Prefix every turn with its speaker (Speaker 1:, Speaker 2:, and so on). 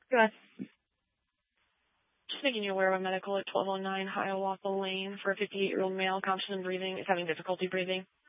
Speaker 1: Good.
Speaker 2: Just making you aware of a medical at 1209 Hiawatha Lane for a 58-year-old male, conscious in breathing, is having difficulty breathing.